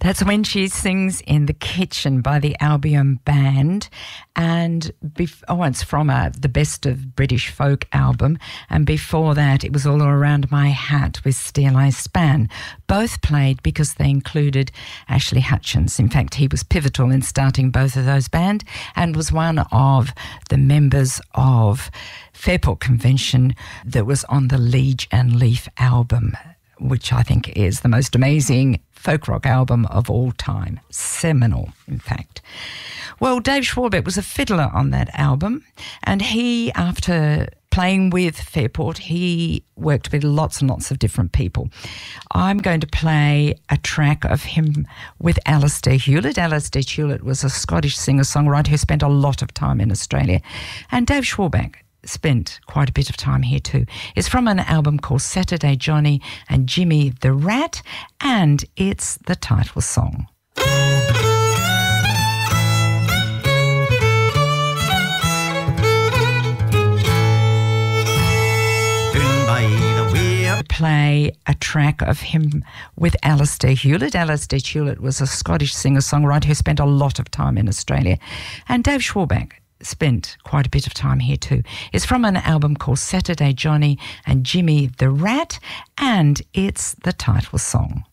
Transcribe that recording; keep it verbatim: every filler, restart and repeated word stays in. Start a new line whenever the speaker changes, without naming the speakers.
That's When She Sings in the Kitchen by the Albion Band. And bef- oh, it's from uh, the Best of British Folk album. And before that, it was All Around My Hat with Steel I Span. Both played because they included Ashley Hutchins. In fact, he was pivotal in starting both of those bands and was one of the members of Fairport Convention that was on the Liege and Leaf album, which I think is the most amazing folk rock album of all time. Seminal, in fact. Well, Dave Schwarbeck was a fiddler on that album, and he, after playing with Fairport, he worked with lots and lots of different people. I'm going to play a track of him with Alistair Hewlett. Alistair Hewlett was a Scottish singer-songwriter who spent a lot of time in Australia, and Dave Schwarbeck spent quite a bit of time here too. It's from an album called Saturday Johnny and Jimmy the Rat, and it's the title song. Play a track of him with Alistair Hewlett. Alistair Hewlett was a Scottish singer-songwriter who spent a lot of time in Australia, and Dave Schwarbeck spent quite a bit of time here too. It's from an album called Saturday Johnny and Jimmy the Rat, and it's the title song.